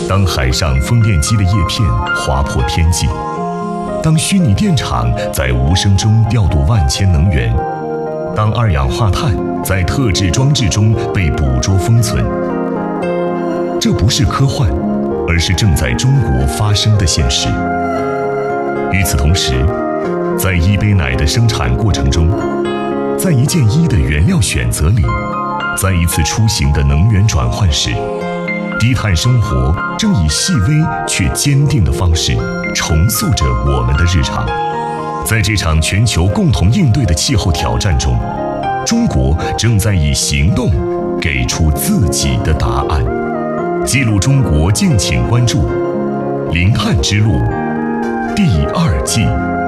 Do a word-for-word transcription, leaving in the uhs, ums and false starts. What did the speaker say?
当海上风电机的叶片划破天际，当虚拟电厂在无声中调度万千能源，当二氧化碳在特制装置中被捕捉封存，这不是科幻，而是正在中国发生的现实。与此同时，在一杯奶的生产过程中，在一件衣的原料选择里，在一次出行的能源转换时，低碳生活正以细微却坚定的方式重塑着我们的日常。在这场全球共同应对的气候挑战中，中国正在以行动给出自己的答案。记录中国，敬请关注《零碳之路》第二季。